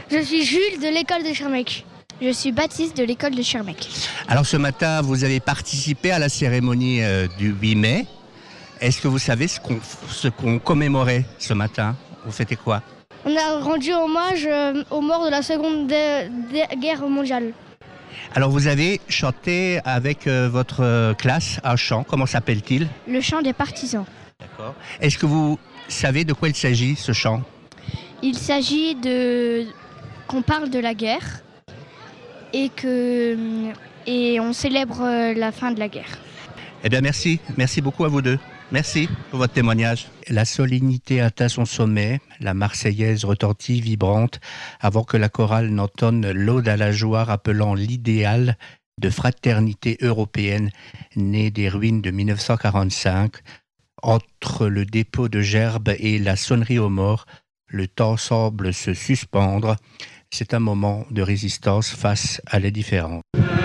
Je suis Jules de l'école de Schirmeck. Je suis Baptiste de l'école de Schirmeck. Alors ce matin, vous avez participé à la cérémonie du 8 mai. Est-ce que vous savez ce qu'on commémorait ce matin? Vous fêtez quoi? On a rendu hommage aux morts de la Seconde Guerre mondiale. Alors vous avez chanté avec votre classe un chant, comment s'appelle-t-il? Le chant des partisans. D'accord. Est-ce que vous savez de quoi il s'agit, ce chant? Il s'agit qu'on parle de la guerre et on célèbre la fin de la guerre. Eh bien merci beaucoup à vous deux. Merci pour votre témoignage. La solennité atteint son sommet, la Marseillaise retentit vibrante avant que la chorale n'entonne l'Aude à la joie rappelant l'idéal de fraternité européenne né des ruines de 1945. Entre le dépôt de gerbes et la sonnerie aux morts, le temps semble se suspendre. C'est un moment de résistance face à l'indifférence.